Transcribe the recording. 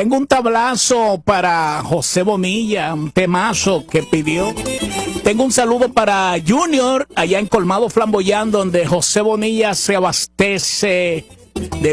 Tengo un tablazo para José Bonilla, un temazo que pidió. Tengo un saludo para Junior, allá en Colmado Flamboyán, donde José Bonilla se abastece de